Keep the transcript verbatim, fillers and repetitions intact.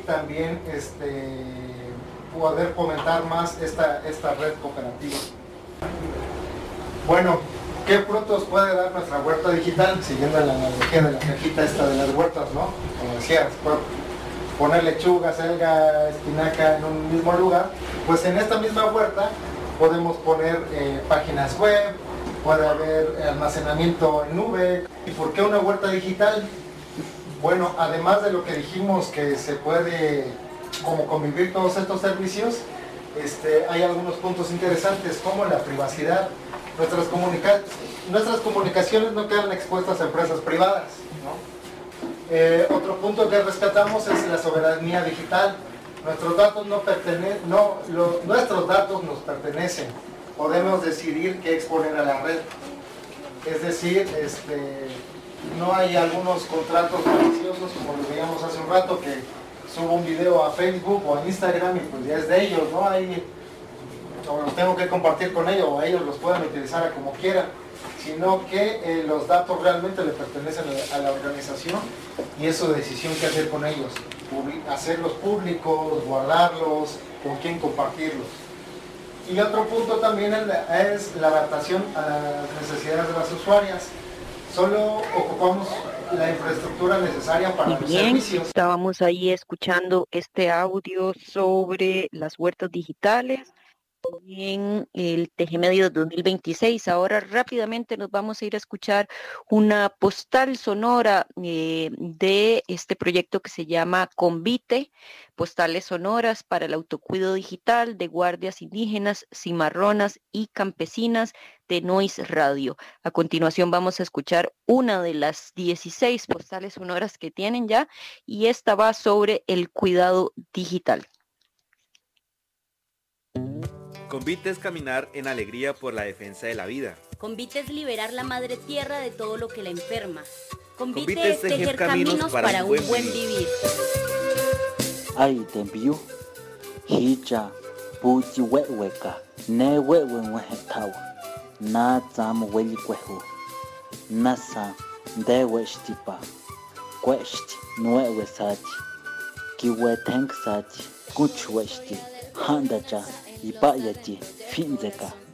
también este, poder fomentar más esta, esta red cooperativa. Bueno, ¿qué frutos puede dar nuestra huerta digital? Siguiendo la analogía de la cajita esta de las huertas, ¿no? Como decías, poner lechuga, selga, espinaca en un mismo lugar, pues en esta misma huerta podemos poner eh, páginas web, puede haber almacenamiento en nube. ¿Y por qué una huerta digital? Bueno, además de lo que dijimos que se puede como convivir todos estos servicios, este, hay algunos puntos interesantes como la privacidad. Nuestras, comunica nuestras comunicaciones no quedan expuestas a empresas privadas, ¿no? Eh, otro punto que rescatamos es la soberanía digital. Nuestros datos no pertenecen, no, lo, nuestros datos nos pertenecen. Podemos decidir qué exponer a la red. Es decir, este, no hay algunos contratos maliciosos como lo veíamos hace un rato, que subo un video a Facebook o a Instagram y pues ya es de ellos, ¿no? Hay, o los tengo que compartir con ellos o ellos los pueden utilizar a como quieran, sino que eh, los datos realmente le pertenecen a la organización y es su decisión qué hacer con ellos, hacerlos públicos, guardarlos, con quién compartirlos. Y otro punto también es la adaptación a las necesidades de las usuarias. Solo ocupamos la infraestructura necesaria para los servicios. Estábamos ahí escuchando este audio sobre las huertas digitales en el Tejemedio dos mil veintiséis. Ahora rápidamente nos vamos a ir a escuchar una postal sonora eh, de este proyecto que se llama Convite, postales sonoras para el autocuido digital de guardias indígenas, cimarronas y campesinas de Noise Radio. A continuación vamos a escuchar una de las dieciséis postales sonoras que tienen ya y esta va sobre el cuidado digital. Convite es caminar en alegría por la defensa de la vida. Convite es liberar la madre tierra de todo lo que la enferma. Convite, Convite es tejer caminos, caminos para, para un buen, buen vivir. Ay, tembiu, hija, puchi weweka, ne wewen wehetawa, na zam weli kwehu, nasa ndeweshtipa, kweshti nuewe sachi, kiwe tank sachi, kuchweshti, handacha. Ipayachi, finzeka.